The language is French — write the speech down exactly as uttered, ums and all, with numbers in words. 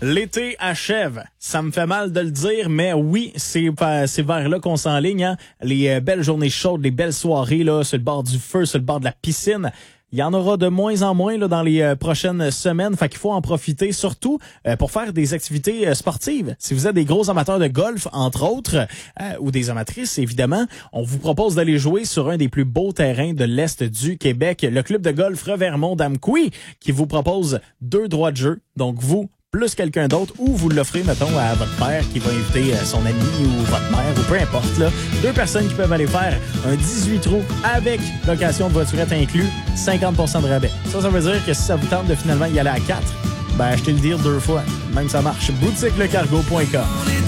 L'été achève. Ça me fait mal de le dire, mais oui, c'est, c'est vers là qu'on s'enligne. Hein? Les euh, belles journées chaudes, les belles soirées là, sur le bord du feu, sur le bord de la piscine. Il y en aura de moins en moins là, dans les euh, prochaines semaines. Fait qu'il faut en profiter, surtout euh, pour faire des activités euh, sportives. Si vous êtes des gros amateurs de golf, entre autres, euh, ou des amatrices, évidemment, on vous propose d'aller jouer sur un des plus beaux terrains de l'Est du Québec, le club de golf Revermont-Damqui, qui vous propose deux droits de jeu. Donc, vous, plus quelqu'un d'autre, ou vous l'offrez, mettons, à votre père qui va inviter son ami ou votre mère, ou peu importe, là. Deux personnes qui peuvent aller faire un dix-huit trous avec location de voiturette inclus, cinquante pour cent de rabais. Ça, ça veut dire que si ça vous tente de finalement y aller à quatre, ben achetez le dire deux fois. Même ça marche. boutique le cargo point com